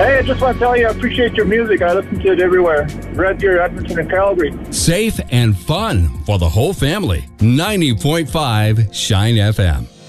Hey, I just want to tell you I appreciate your music. I listen to it everywhere. Right here, Edmonton and Calgary. Safe and fun for the whole family. 90.5 Shine FM.